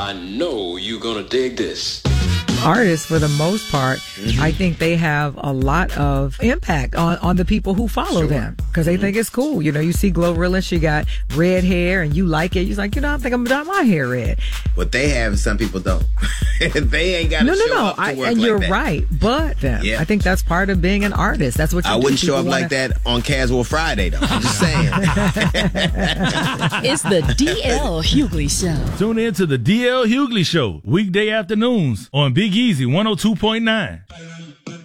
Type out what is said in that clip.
I know you're gonna dig this. Artists, for the most part, I think they have a lot of impact on the people who follow them because they think it's cool. You know, you see Glorilla, she got red hair and you like it. You're like, I think I'm gonna dye my hair red. What they have, some people don't. They ain't got to show up to work and like you're that. right. But I think that's part of being an artist. That's what you I do. wouldn't show up like that on Casual Friday, though. I'm just saying. It's the DL Hughley Show. Tune in to the DL Hughley Show, weekday afternoons on Big Easy 102.9.